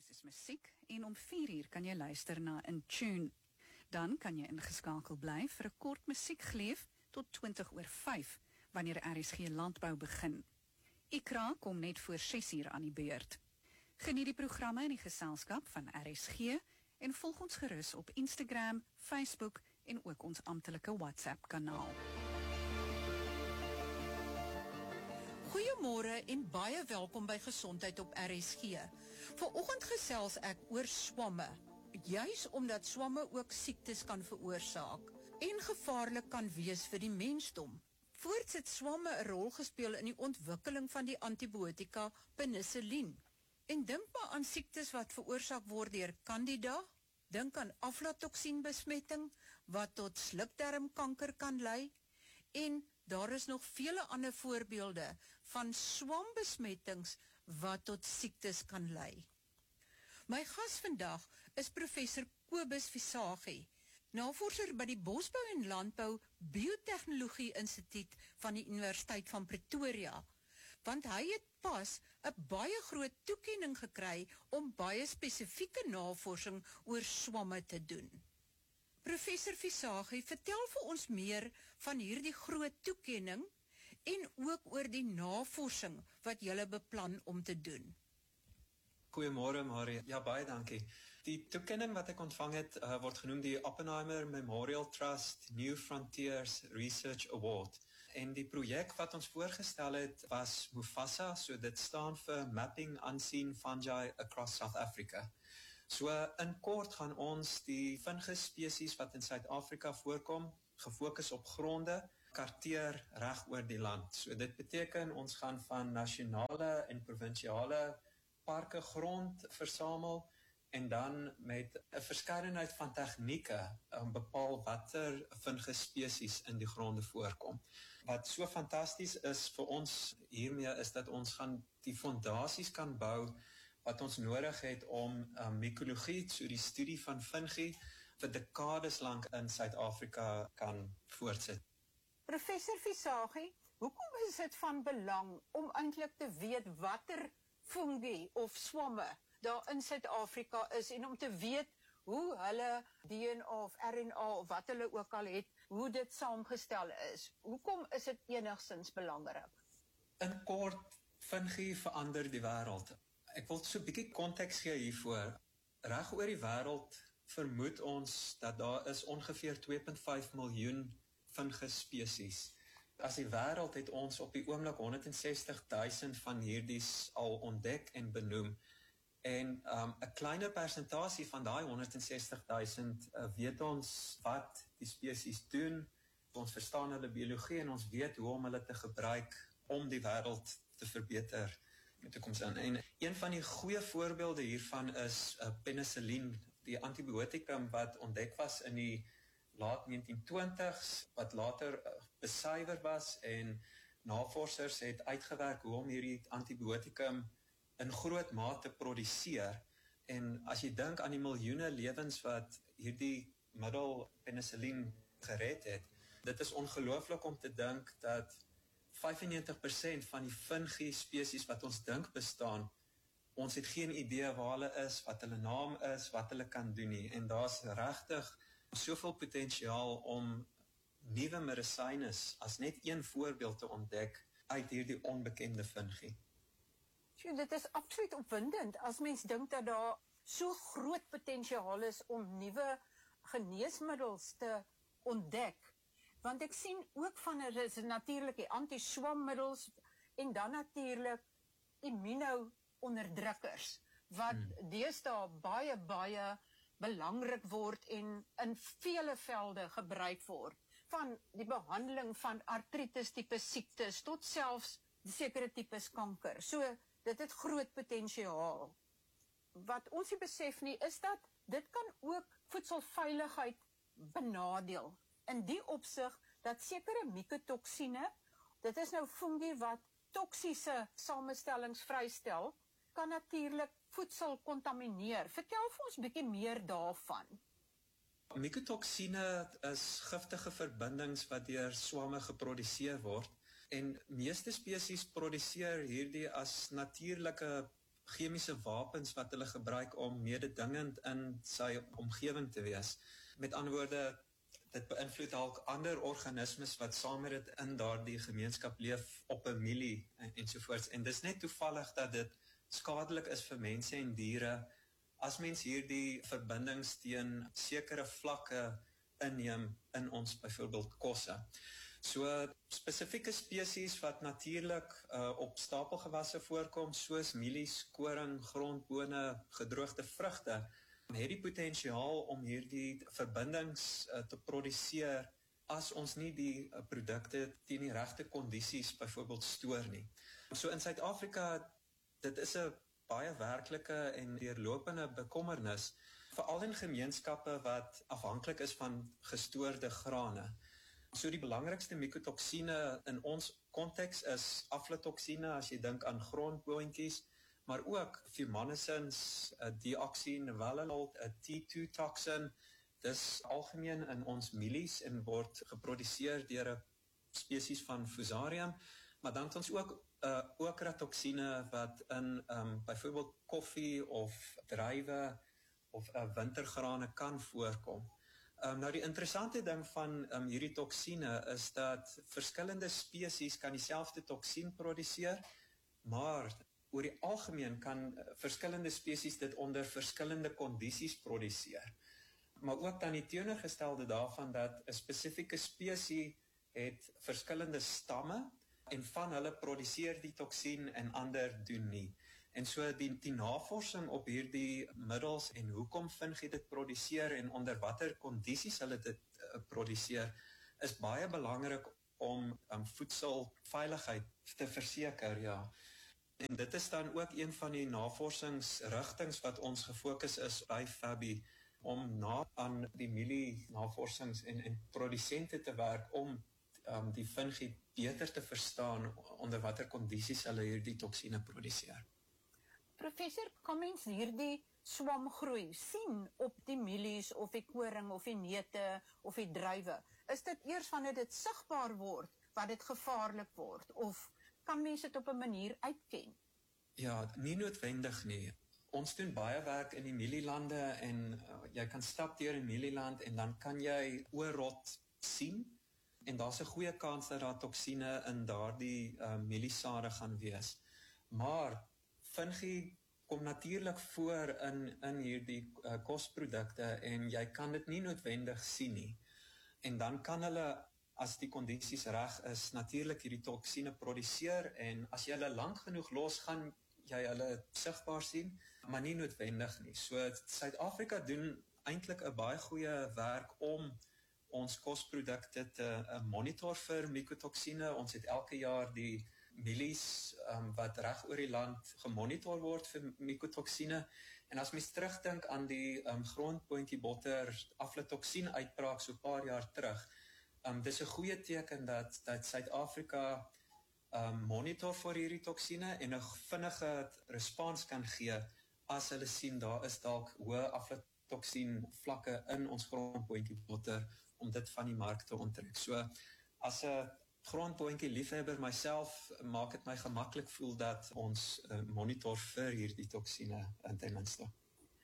dosis musiek en om 4 uur kan jy luister na In Tune. Dan kan jy ingeskakel bly vir 'n kort musiekgleef tot 5:20 wanneer RSG Landbou begin. Ikra kom net voor 6 uur aan die beurt. Geniet die programme in die geselskap van RSG en volg ons gerus op Instagram, Facebook en ook ons amptelike WhatsApp kanaal. Goeiemôre en baie welkom by Gesondheid op RSG. Vanoggend gesels ek oor swamme, juis omdat swamme ook siektes kan veroorsaak en gevaarlik kan wees vir die mensdom. Voorts het swamme 'n rol gespeel in die ontwikkeling van die antibiotika penicillin. En dink maar aan siektes wat veroorsaak word deur Candida, dink aan aflatoksienbesmetting wat tot slukdarmkanker kan lei, en daar is nog vele ander voorbeelde van swambesmettings wat tot siektes kan lei. My gas vandag is professor Kobus Visagie, navorser by die Bosbou en Landbou Biotechnologie Instituut van die Universiteit van Pretoria, want hy het pas 'n baie groot toekenning gekry om baie spesifieke navorsing oor swamme te doen. Professor Visagie, vertel vir ons meer van hierdie groot toekenning en ook oor die navorsing wat julle beplan om te doen. Goeiemôre Marie. Ja, baie dankie. Die toekenning wat ek ontvang het, word genoem die Oppenheimer Memorial Trust New Frontiers Research Award. En die projek wat ons voorgestel het was Mufasa, so dit staan vir Mapping Unseen Fungi Across South Africa. So in kort gaan ons die fungus spesies wat in Suid-Afrika voorkom, gefokus op gronde, karteer reg oor die land. So dit beteken ons gaan van nasionale en provinsiale parke grond versamel en dan met 'n verskeidenheid van tegnieke bepaal watter fungus spesies in die gronde voorkom. Wat so fantasties is vir ons hiermee is dat ons gaan die fondasies kan bou wat ons nodig het om mikologie, so die studie van fungi, vir dekades lank in Suid-Afrika kan voortsit. Professor Visagie, hoekom is dit van belang om eintlik te weet watter fungi of swamme daar in Suid-Afrika is en om te weet hoe hulle DNA of RNA of wat hulle ook al het, hoe dit saamgestel is? Hoekom is dit enigstens belangrik? In kort, fungi verander die wêreld. Ek wil so 'n bietjie konteks gee hiervoor. Reg oor die wêreld vermoed ons dat daar is ongeveer 2.5 miljoen fungus spesies. As die wêreld het ons op die oomblik 160.000 van hierdie al ontdek en benoem. En 'n kleiner persentasie van daai 160.000 weet ons wat die spesies doen. Ons verstaan hulle biologie en ons weet hoe om hulle te gebruik om die wêreld te verbeter. En een van die goeie voorbeelde hiervan is penicillin, die antibiotikum wat ontdek was in die laat 1920s, wat later besuiwer was en navorsers het uitgewerk hoe om hierdie antibiotikum in groot mate produseer. En as jy dink aan die miljoene lewens wat hierdie middel penicillin gered het, dit is ongelooflik om te dink dat 95% van die fungi spesies wat ons dink bestaan, ons het geen idee waar hulle is, wat hulle naam is, wat hulle kan doen nie. En daar's regtig soveel potensiaal om nuwe medisyne as net een voorbeeld te ontdek uit hierdie onbekende fungi. Dit is absoluut opwindend as mens dink dat daar so groot potensiaal is om nuwe geneesmiddels te ontdek. Want ek sien ook van is natuurlik die anti-swammiddels en dan natuurlik immuno-onderdrukkers wat deesdae baie belangrik word en in vele velde gebruik word. Van die behandeling van artritis tipe siektes tot selfs sekere tipes kanker. So dit het groot potensiaal. Wat ons nie besef nie is dat dit kan ook voedselveiligheid benadeel. In die opsig dat sekere mycotoksine, dit is nou fungi wat toksiese samestellings vrystel, kan natuurlik voedsel kontamineer. Vertel vir ons 'n bietjie meer daarvan. Mycotoksine is giftige verbindings wat deur swamme geproduseer word en meeste spesies produseer hierdie as natuurlike chemiese wapens wat hulle gebruik om mededingend in sy omgewing te wees. Met ander woorde, dit beïnvloed dalk ander organismes wat saam met dit in daardie gemeenskap leef op 'n mielie ensovoorts. En dis net toevallig dat dit skadelik is vir mense en diere as mens hierdie verbindings teen sekere vlakke inneem in ons byvoorbeeld kosse. So spesifieke spesies wat natuurlik op stapelgewasse voorkom, soos mielies, koring, grondbone, gedroogde vrugte, het die potensiaal om hierdie verbindings te produseer as ons nie die produkte teen die regte kondisies byvoorbeeld stoor nie. So in Suid-Afrika, dit is 'n baie werklike en deurlopende bekommernis, veral in gemeenskappe wat afhanklik is van gestoorde grane. So die belangrikste mikotoksine in ons konteks is aflatoksine, as jy dink aan grondboontjies, maar ook fumanisins, deoxynivalenol, 'n T2-toksin, dis algemeen in ons mielies en word geproduseer deur 'n spesies van Fusarium, maar dan het ons ook okratoksine wat in byvoorbeeld koffie of druiwe of wintergrane kan voorkom. Nou die interessante ding van hierdie toksine is dat verskillende spesies kan dieselfde toksien produseer, maar oor die algemeen kan verskillende spesies dit onder verskillende kondisies produseer. Maar ook dan die teenoorgestelde daarvan dat 'n spesifieke spesie het verskillende stamme en van hulle produseer die toksien en ander doen nie. En so die navorsing op hierdie middels en hoekom fungi dit produseer en onder watter kondisies hulle dit produseer, is baie belangrik om voedselveiligheid te verseker, ja. En dit is dan ook een van die navorsingsrigtings wat ons gefokus is by FABI, om na aan die mielie-navorsings en produsente te werk om die fungi beter te verstaan onder watter kondisies hulle hierdie toksine produseer. Professor, kan mens hierdie swamgroei sien op die mielies of die koring of die neute of die druiwe? Is dit eers wanneer dit sigbaar word wat dit gevaarlik word of kan mens dit op 'n manier uitken? Ja, nie noodwendig nie. Ons doen baie werk in die mielielande en jy kan stap deur 'n mielieland en dan kan jy oorrot sien en daar's 'n goeie kans dat daar toksine in daardie mieliesade gaan wees. Maar fungi kom natuurlik voor in hierdie kosprodukte en jy kan dit nie noodwendig sien nie. En dan kan hulle, as die kondisies reg is, natuurlik hierdie toksine produseer en as jy hulle lank genoeg los, gaan jy hulle sigbaar sien, maar nie noodwendig nie. So Suid-Afrika doen eintlik 'n baie goeie werk om ons kosprodukte te monitor vir mikotoksine. Ons het elke jaar die mielies wat reg oor die land gemonitor word vir mikotoksine. En as mens terugdink aan die grondboontjiebotter aflatoksien uitbraak so 'n paar jaar terug, dis 'n goeie teken dat Suid-Afrika monitor vir hierdie toksine en 'n vinnige respons kan gee as hulle sien daar is dalk hoë aflatoksien vlakke in ons grondboontjiebotter om dit van die mark te onttrek. So as 'n grondboontjie liefhebber myself maak dit my gemaklik voel dat ons monitor vir hierdie toksine ten minste.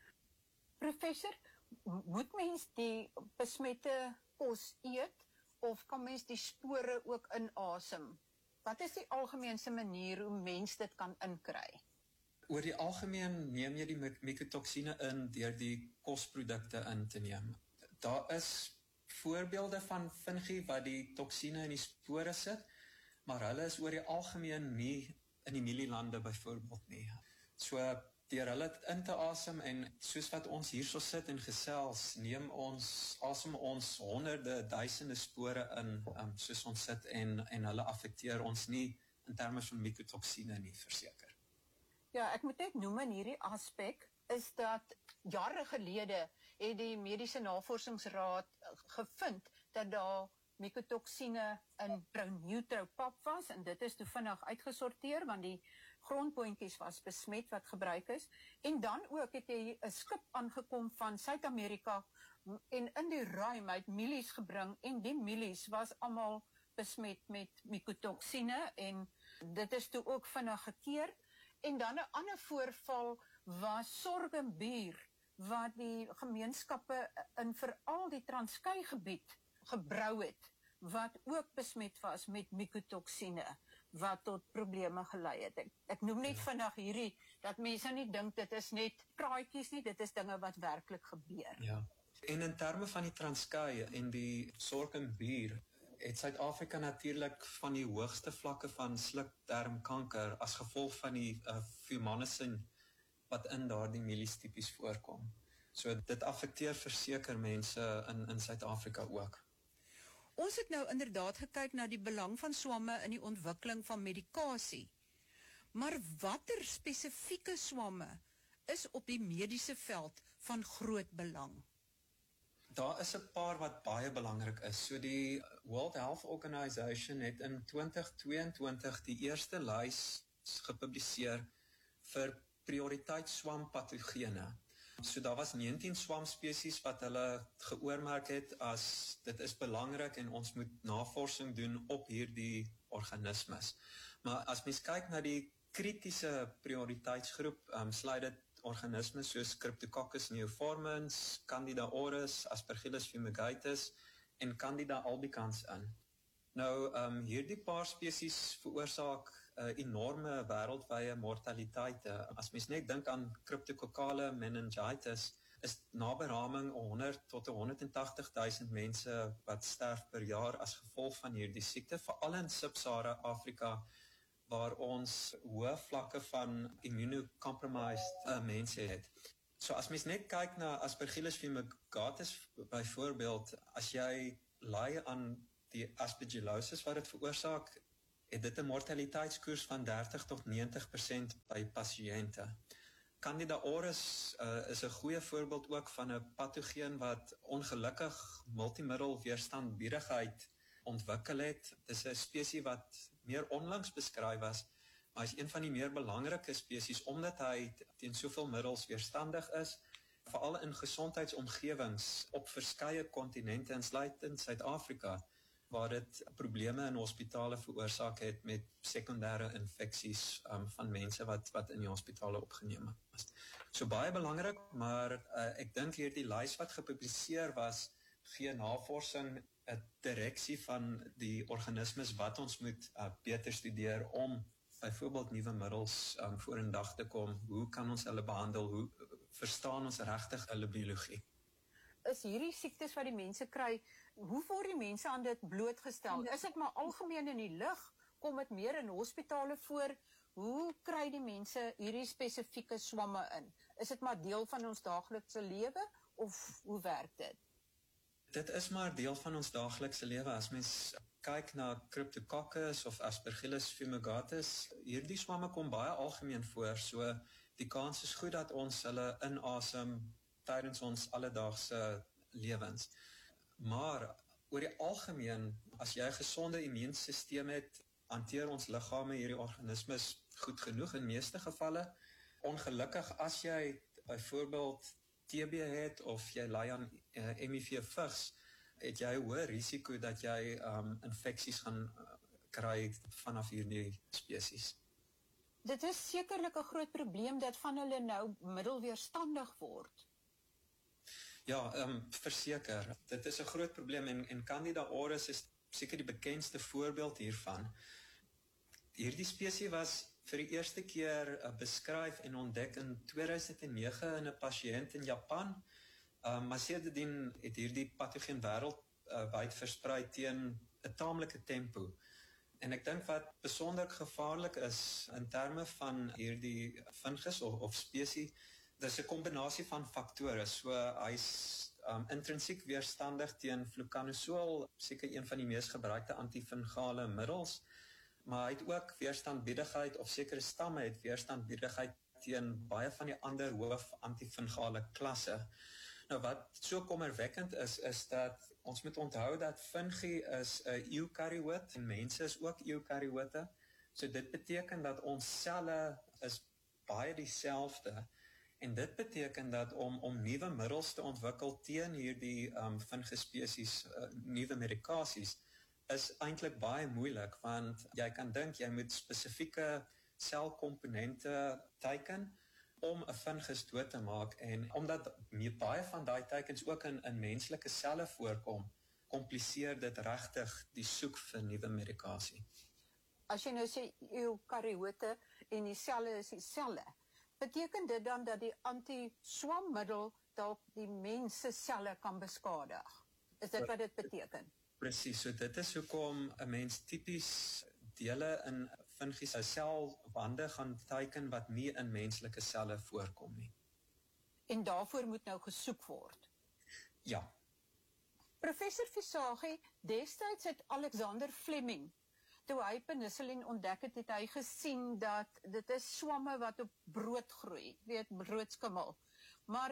Professor, moet mens die besmette kos eet of kan mens die spore ook inasem? Wat is die algemeenste manier hoe mens dit kan inkry? Oor die algemeen neem jy die mikotoksine in deur die kosprodukte in te neem. Daar is voorbeelde van fungi wat die toksine in die spore sit, maar hulle is oor die algemeen nie in die mielielande byvoorbeeld nie. So deur hulle in te asem en soos wat ons hierso sit en gesels, asem ons honderde, duisende spore in soos ons sit en hulle affekteer ons nie in terme van mikotoksine nie, verseker. Ja, ek moet net noem in hierdie aspek is dat jare gelede het die Mediese Navorsingsraad gevind dat daar mikotoksine in brown neutral pap was en dit is toe vinnig uitgesorteer want die grondboontjies was besmet wat gebruik is en dan ook het hy 'n skip aangekom van Suid-Amerika en in die ruim uit mielies gebring en die mielies was almal besmet met mikotoksine en dit is toe ook vinnig gekeer En dan 'n ander voorval was Sorgenbuur, wat die gemeenskappe in veral die Transkei gebied gebrou het, wat ook besmet was met mycotoksine, wat tot probleme gelei het. Ek noem net vandag hierdie, dat mense nie dink dit is net praatjies nie, dit is dinge wat werklik gebeur. Ja. En in terme van die Transkei en die Sorgenbuur, het Suid-Afrika natuurlik van die hoogste vlakke van slukdarmkanker as gevolg van die fumonisin wat in daardie mielies tipies voorkom. So dit affekteer verseker mense in Suid-Afrika ook. Ons het nou inderdaad gekyk na die belang van swamme in die ontwikkeling van medikasie. Maar watter spesifieke swamme is op die mediese veld van groot belang? Daar is 'n paar wat baie belangrik is. So die World Health Organization het in 2022 die eerste lys gepubliseer vir prioriteitsswampatogene. So daar was 19 swamspesies wat hulle geoormerk het as dit is belangrik en ons moet navorsing doen op hierdie organismes. Maar as mens kyk na die kritiese prioriteitsgroep, sluit dit organismes soos Cryptococcus neoformans, Candida auris, Aspergillus fumigatus en Candida albicans in. Nou, hierdie paar spesies veroorsaak enorme wêreldwye mortaliteite. As mens net dink aan cryptococcale meningitis, is naberaming 100 tot 180.000 mense wat sterf per jaar as gevolg van hierdie siekte, veral in Sub-Sahara Afrika, waar ons hoë vlakke van immunocompromised mense het. So as mens net kyk na Aspergillus fumigatus byvoorbeeld, as jy ly aan die aspergillosis wat dit veroorsaak, het dit 'n mortaliteitskoers van 30 tot 90% by pasiënte. Candida auris is 'n goeie voorbeeld ook van 'n patogeen wat ongelukkig multimiddel weerstandbiedigheid ontwikkel het. Dit is 'n spesies wat meer onlangs beskryf was, maar is een van die meer belangrike spesies omdat hy teen soveel middels weerstandig is, veral in gesondheidsomgewings op verskeie kontinente insluitend Suid-Afrika, waar dit probleme in hospitale veroorsaak het met sekondêre infeksies van mense wat in die hospitale opgeneem is. So baie belangrik, maar ek dink hierdie lys wat gepubliseer was, gee navorsing 'n direksie van die organismes wat ons moet beter studeer om byvoorbeeld nuwe middels vorendag te kom. Hoe kan ons hulle behandel? Hoe verstaan ons regtig hulle biologie? Is hierdie siektes wat die mense kry, hoe word die mense aan dit blootgestel? Is dit maar algemeen in die lug? Kom dit meer in hospitale voor? Hoe kry die mense hierdie spesifieke swamme in? Is dit maar deel van ons daaglikse lewe of hoe werk dit? Dit is maar deel van ons daaglikse lewe. As mens kyk na Cryptococcus of Aspergillus fumigatus, hierdie swamme kom baie algemeen voor, so die kans is goed dat ons hulle inasem tydens ons alledaagse lewens. Maar oor die algemeen, as jy 'n gesonde immuunstelsel het, hanteer ons liggame hierdie organismes goed genoeg in meeste gevalle. Ongelukkig as jy byvoorbeeld TB het of jy ly aan HIV vigs, het jy 'n hoë risiko dat jy infeksies gaan kry vanaf hierdie spesies. Dit is sekerlik 'n groot probleem dat van hulle nou middelweerstandig word. Ja, verseker. Dit is 'n groot probleem en Candida auris is seker die bekendste voorbeeld hiervan. Hierdie spesies was vir die eerste keer beskryf en ontdek in 2009 in 'n pasiënt in Japan. Maar sedertdien het hierdie patogeen wêreldwyd versprei teen 'n taamlike tempo. En ek dink wat besonder gevaarlik is in terme van hierdie fungus of spesies, dis 'n kombinasie van faktore. So hy's intrinsiek weerstandig teen fluconazole, seker een van die mees gebruikte antifungale middels, maar hy het ook weerstandbiedigheid of sekere stamme het weerstandbiedigheid teen baie van die ander hoof antifungale klasse. Nou wat so kommerwekkend is dat ons moet onthou dat fungi is 'n eukaryoot en mense is ook eukaryote. So dit beteken dat ons selle is baie dieselfde. En dit beteken dat om nuwe middels te ontwikkel teen hierdie funguspesies, nuwe medikasies, is eintlik baie moeilik, want jy kan dink jy moet spesifieke selkomponente teiken om 'n fungus dood te maak. En omdat baie van daai teikens ook in menslike selle voorkom, kompliseer dit regtig die soek vir nuwe medikasie. As jy nou sê eukaryote en die selle is dieselfde, beteken dit dan dat die anti-swammiddel dalk die mens se selle kan beskadig? Is dit wat dit beteken? Presies, so dit is hoekom 'n mens tipies dele in fungiese selwande gaan teiken wat nie in menslike selle voorkom nie. En daarvoor moet nou gesoek word. Ja. Professor Visagie, destyds het Alexander Fleming, toe hy penicillin ontdek het, het hy gesien dat dit is swamme wat op brood groei, weet, broodskimmel. Maar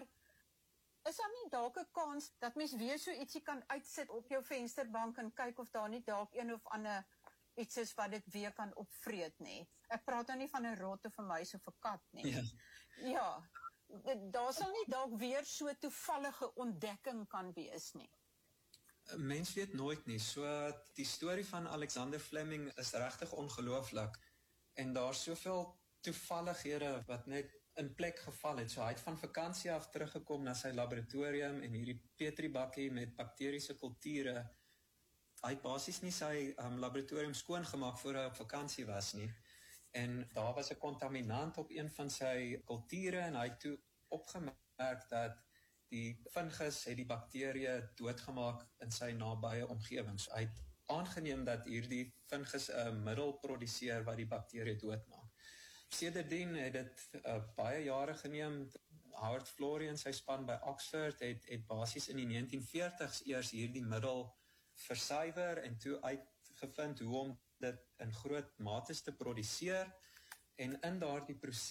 is daar nie dalk 'n kans dat mens weer so ietsie kan uitsit op jou vensterbank en kyk of daar nie dalk een of ander iets is wat dit weer kan opvreet nie? Ek praat nou nie van 'n rot of 'n muis of 'n kat nie. Ja, daar sal nie dalk weer so toevallige ontdekking kan wees nie. Mens weet nooit nie, so die storie van Alexander Fleming is regtig ongelooflik en daar's soveel toevallighede wat net in plek geval het. So hy het van vakansie af teruggekom na sy laboratorium en hierdie petribakkie met bakteriese kulture. Hy het basies nie sy laboratorium skoongemaak voor hy op vakansie was nie. En daar was 'n kontaminant op een van sy kulture en hy het toe opgemerk dat die fungus het die bakterieë doodgemaak in sy nabye omgewing. So hy het aangeneem dat hierdie fungus 'n middel produseer wat die bakterieë doodmaak. Sedertdien het dit baie jare geneem. Howard Florey en sy span by Oxford het basies in die 1940s eers hierdie middel versuiwer en toe uitgevind hoe om dit in groot mates te produseer. En in daardie proses